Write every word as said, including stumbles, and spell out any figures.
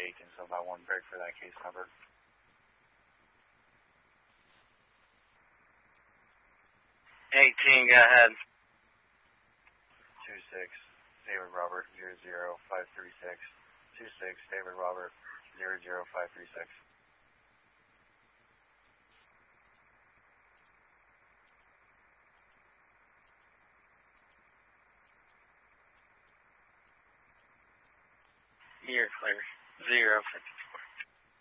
eight, and so about one break for that case number. eighteen, go ahead. two six, David Robert, zero zero five three six. two six, David Robert, zero zero five three six. You're clear. Zero.